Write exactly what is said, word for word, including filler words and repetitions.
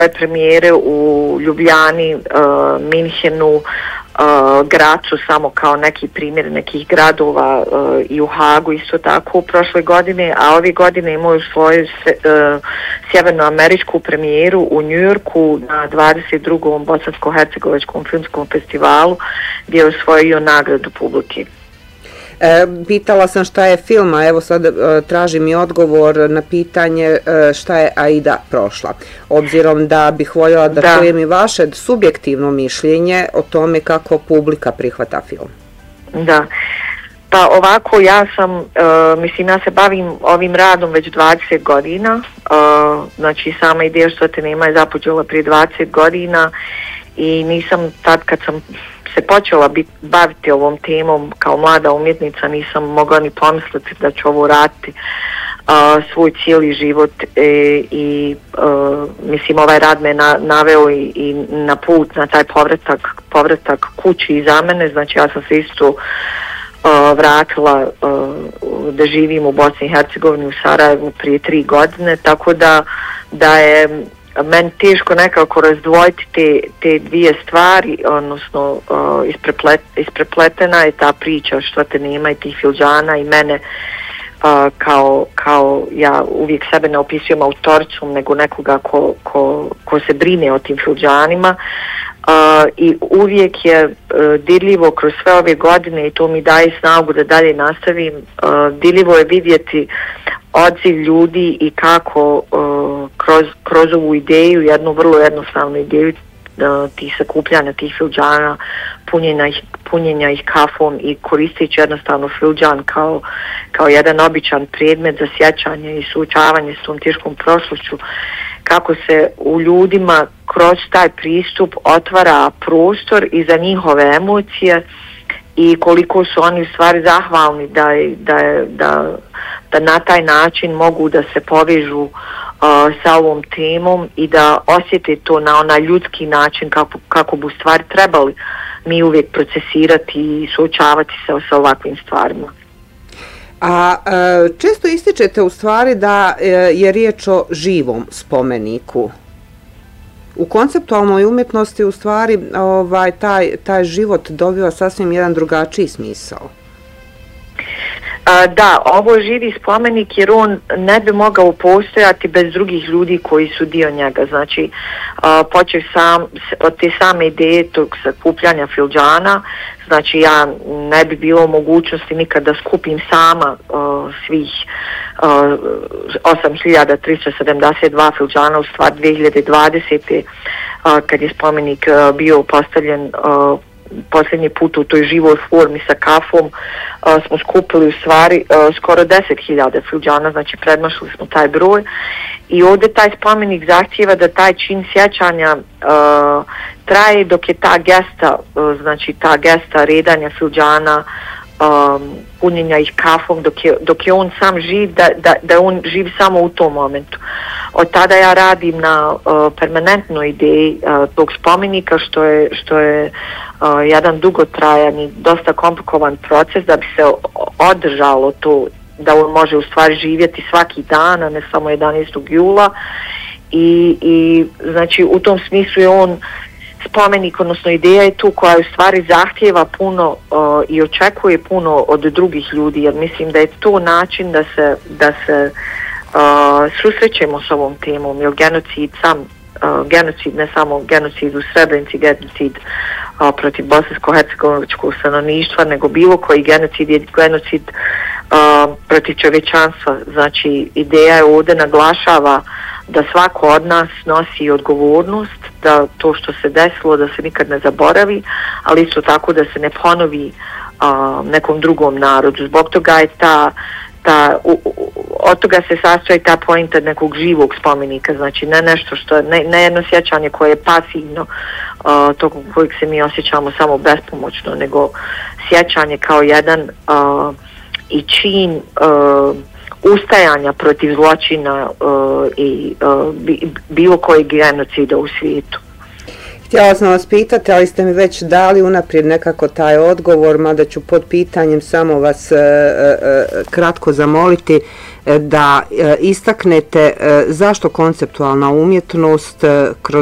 premijere u Ljubljani, uh, Minhenu, uh, Gracu, samo kao neki primjer nekih gradova, uh, i u Hagu isto tako u prošle godine, a ove godine imaju svoju se, uh, sjevernoameričku premijeru u Njujorku na dvadeset drugom Bosansko-hercegovačkom filmskom festivalu gdje je osvojio nagradu publike. E, pitala sam šta je film, a evo sad e, tražim i odgovor na pitanje e, šta je Aida prošla. Obzirom da bih voljela da, da. čujem i vaše subjektivno mišljenje o tome kako publika prihvata film. Da. Pa ovako, ja sam, uh, mislim, ja se bavim ovim radom već dvadeset godina, uh, znači sama ideja Što te nema je započela prije dvadeset godina i nisam tad kad sam se počela bit, baviti ovom temom kao mlada umjetnica, nisam mogla ni pomisliti da ću ovo raditi uh, svoj cijeli život e, i uh, mislim ovaj rad me na, naveo i, i na put, na taj povratak, povratak kući iza mene, znači ja sam se isto uh, vratila uh, da živim u Bosni i Hercegovini u Sarajevu prije tri godine, tako da, da je meni teško nekako razdvojiti te, te dvije stvari, odnosno uh, ispreplet, isprepletena je ta priča Što te nema i tih filđana i mene uh, kao, kao ja uvijek sebe ne opisujem autoricom nego nekoga ko, ko, ko se brine o tim filđanima uh, i uvijek je uh, dirljivo kroz sve ove godine i to mi daje snagu da dalje nastavim, uh, dirljivo je vidjeti odziv ljudi i kako uh, kroz, kroz ovu ideju, jednu vrlo jednostavnu ideju uh, tih sakupljanja tih filđana, punjenja ih, punjenja ih kafom i koristeći jednostavno filđan kao, kao jedan običan predmet za sjećanje i suočavanje s tom teškom prošlošću, kako se u ljudima kroz taj pristup otvara prostor i za njihove emocije i koliko su oni u stvari zahvalni da, da, da, da na taj način mogu da se povežu uh, sa ovom temom i da osjete to na onaj ljudski način kako, kako bi u stvari trebali mi uvijek procesirati i suočavati se sa ovakvim stvarima. A e, često ističete u stvari da e, je riječ o živom spomeniku. U konceptualnoj umjetnosti u stvari ovaj, taj, taj život dobiva sasvim jedan drugačiji smisao. A, da, ovo je živi spomenik jer on ne bi mogao postojati bez drugih ljudi koji su dio njega. Znači, a, počeo sam od te same ideje tog sakupljanja filđana, znači ja ne bi bilo mogućnosti nikad da skupim sama uh, svih uh, osam hiljada tristo sedamdeset dva filđana, u stvari dvije hiljade dvadesete. Uh, kad je spomenik uh, bio postavljen uh, posljednji put u toj živoj formi sa kafom, uh, smo skupili u stvari uh, skoro deset hiljada filđana, znači predmašili smo taj broj i ovdje taj spomenik zahtijeva da taj čin sjećanja uh, traje dok je ta gesta, uh, znači ta gesta redanja filđana, um, punjenja ih kafom, dok je, dok je on sam živ, da, da, da on živ samo u tom momentu. Od tada ja radim na uh, permanentnoj ideji uh, tog spomenika, što je, što je uh, jedan dugotrajan i dosta komplikovan proces da bi se održalo to, da on može u stvari živjeti svaki dan, a ne samo jedanaestog jula. I, i znači u tom smislu je on spomenik, odnosno ideja je tu koja u stvari zahtijeva puno uh, i očekuje puno od drugih ljudi, jer mislim da je to način da se, da se uh, susrećemo s ovom temom, jer genocid sam, uh, genocid ne samo genocid u Srebrenici, genocid uh, protiv bosansko-hercegovačkog stanovništva, nego bilo koji genocid je genocid uh, protiv čovječanstva. Znači ideja je ovdje naglašava da svako od nas nosi odgovornost, da to što se desilo da se nikad ne zaboravi, ali isto tako da se ne ponovi uh, nekom drugom narodu. Zbog toga je ta, ta u, u, od toga se sastoji ta pointa nekog živog spomenika, znači ne nešto što, ne, ne jedno sjećanje koje je pasivno, uh, tog kojeg se mi osjećamo samo bespomoćno, nego sjećanje kao jedan uh, i čin uh, ustajanja protiv zločina uh, i uh, bi, bilo kojeg genocida u svijetu. Htjela sam vas pitati, ali ste mi već dali unaprijed nekako taj odgovor, mada ću pod pitanjem samo vas e, e, kratko zamoliti e, da e, istaknete e, zašto konceptualna umjetnost e, kroz